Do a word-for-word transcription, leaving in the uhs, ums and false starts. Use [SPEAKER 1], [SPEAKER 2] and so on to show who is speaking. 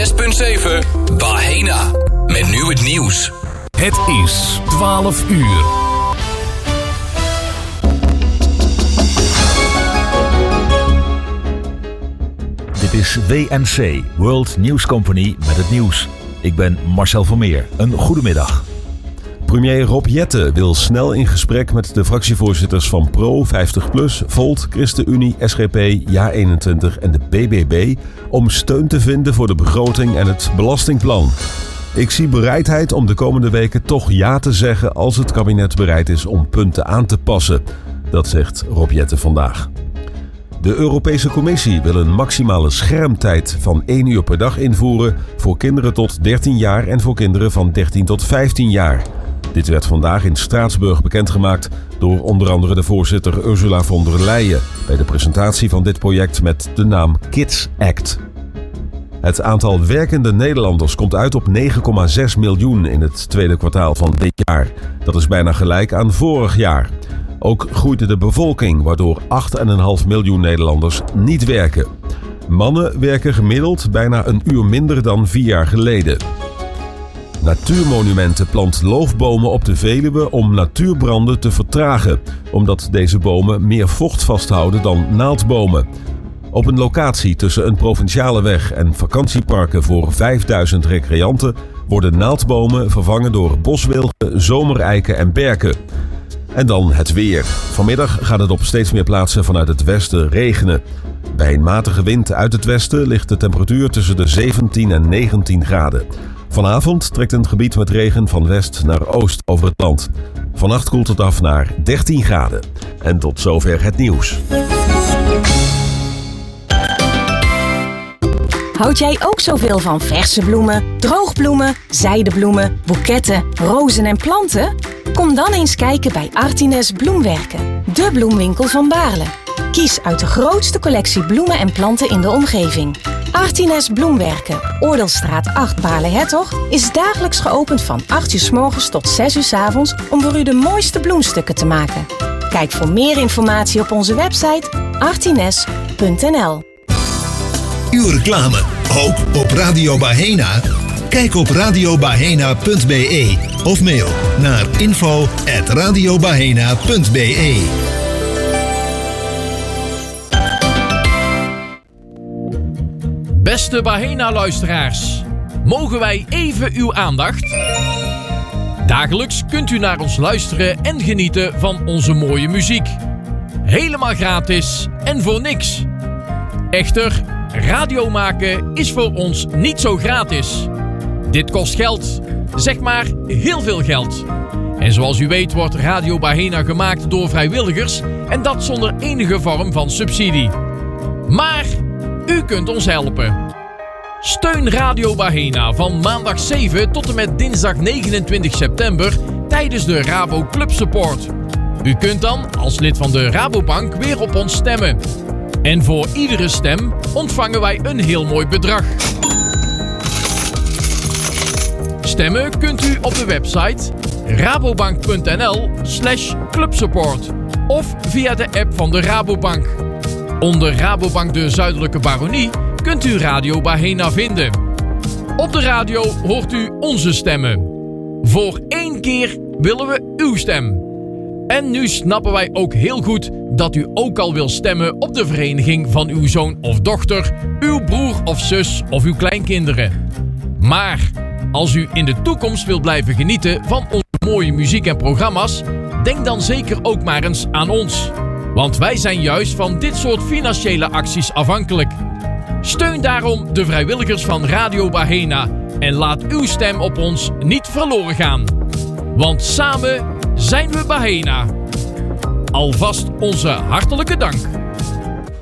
[SPEAKER 1] zes punt zeven Bahena. Met nu het nieuws.
[SPEAKER 2] Het is twaalf uur. Dit is W N C, World News Company, met het nieuws. Ik ben Marcel Vermeer. Een goedemiddag. Premier Rob Jetten wil snel in gesprek met de fractievoorzitters van Pro, vijftig plus, Volt, ChristenUnie, S G P, Ja eenentwintig en de B B B om steun te vinden voor de begroting en het belastingplan. Ik zie bereidheid om de komende weken toch ja te zeggen als het kabinet bereid is om punten aan te passen. Dat zegt Rob Jetten vandaag. De Europese Commissie wil een maximale schermtijd van één uur per dag invoeren voor kinderen tot dertien jaar en voor kinderen van dertien tot vijftien jaar. Dit werd vandaag in Straatsburg bekendgemaakt door onder andere de voorzitter Ursula von der Leyen bij de presentatie van dit project met de naam Kids Act. Het aantal werkende Nederlanders komt uit op negen komma zes miljoen in het tweede kwartaal van dit jaar. Dat is bijna gelijk aan vorig jaar. Ook groeide de bevolking, waardoor acht komma vijf miljoen Nederlanders niet werken. Mannen werken gemiddeld bijna een uur minder dan vier jaar geleden. Natuurmonumenten plant loofbomen op de Veluwe om natuurbranden te vertragen, omdat deze bomen meer vocht vasthouden dan naaldbomen. Op een locatie tussen een provinciale weg en vakantieparken voor vijfduizend recreanten worden naaldbomen vervangen door boswilgen, zomereiken en berken. En dan het weer. Vanmiddag gaat het op steeds meer plaatsen vanuit het westen regenen. Bij een matige wind uit het westen ligt de temperatuur tussen de zeventien en negentien graden. Vanavond trekt een gebied met regen van west naar oost over het land. Vannacht koelt het af naar dertien graden. En tot zover het nieuws.
[SPEAKER 3] Houd jij ook zoveel van verse bloemen, droogbloemen, zijdebloemen, boeketten, rozen en planten? Kom dan eens kijken bij Artines Bloemwerken, de bloemwinkel van Baarle. Kies uit de grootste collectie bloemen en planten in de omgeving. Artines Bloemwerken, Oordelstraat acht Baarle-Hertog, is dagelijks geopend van acht uur 's morgens tot zes uur 's avonds om voor u de mooiste bloemstukken te maken. Kijk voor meer informatie op onze website artines punt n l.
[SPEAKER 4] Uw reclame, ook op Radio Bahena? Kijk op radio bahena punt b e of mail naar info at radio bahena punt b e.
[SPEAKER 5] Beste Bahena-luisteraars, mogen wij even uw aandacht? Dagelijks kunt u naar ons luisteren en genieten van onze mooie muziek. Helemaal gratis en voor niks. Echter, radio maken is voor ons niet zo gratis. Dit kost geld, zeg maar heel veel geld. En zoals u weet wordt Radio Bahena gemaakt door vrijwilligers en dat zonder enige vorm van subsidie. Maar u kunt ons helpen. Steun Radio Bahena van maandag zeven tot en met dinsdag negenentwintig september tijdens de Rabo Club Support. U kunt dan als lid van de Rabobank weer op ons stemmen. En voor iedere stem ontvangen wij een heel mooi bedrag. Stemmen kunt u op de website rabobank punt n l slash clubsupport of via de app van de Rabobank. Onder Rabobank de Zuidelijke Baronie kunt u Radio Bahena vinden. Op de radio hoort u onze stemmen. Voor één keer willen we uw stem. En nu snappen wij ook heel goed dat u ook al wil stemmen op de vereniging van uw zoon of dochter, uw broer of zus of uw kleinkinderen. Maar als u in de toekomst wilt blijven genieten van onze mooie muziek en programma's, denk dan zeker ook maar eens aan ons. Want wij zijn juist van dit soort financiële acties afhankelijk. Steun daarom de vrijwilligers van Radio Bahena en laat uw stem op ons niet verloren gaan. Want samen zijn we Bahena. Alvast onze hartelijke dank.